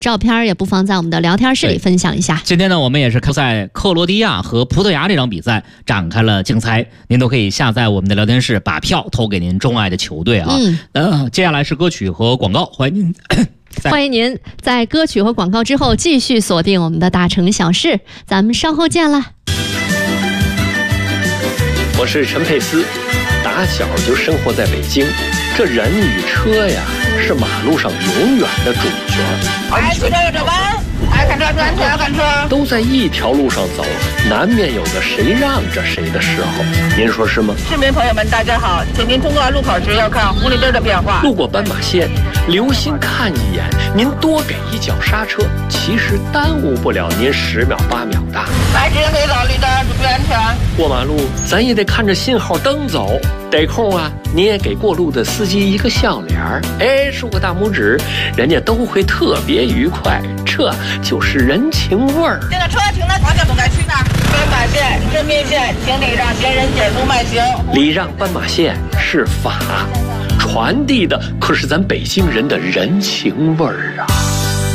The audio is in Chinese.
照片也不妨在我们的聊天室里分享一下。 今天呢，我们也是在克罗地亚和葡萄牙这场比赛展开了竞猜，您都可以下载我们的聊天室，把票投给您钟爱的球队啊。接下来是歌曲和广告，欢迎您在歌曲和广告之后继续锁定我们的大城小事，咱们稍后见了。 我是陈佩斯，打小就生活在北京，这人与车呀是马路上永远的主角。 哎，骑车有这弯，哎，看车转车看车， 都在一条路上走，难免有个谁让着谁的时候，您说是吗？ 市民朋友们，大家好，请您通过路口时要看红绿灯的变化。 路过斑马线，留心看一眼，您多给一脚刹车，其实耽误不了您10秒8秒的。 白纸黑字绿灯注意安全。 过马路咱也得看着信号灯走，得空啊，你也给过路的司机一个笑脸儿，哎，竖个大拇指，人家都会特别愉快，这就是人情味儿。 这个车停的方向不该去哪儿？斑马线、生命线，请礼让行人减速慢行。 礼让斑马线是法，传递的可是咱北京人的人情味儿啊。